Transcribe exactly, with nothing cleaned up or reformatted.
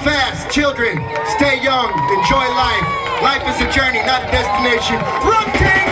fast. Children, stay young. Enjoy life. Life is a journey, not a destination. Run team!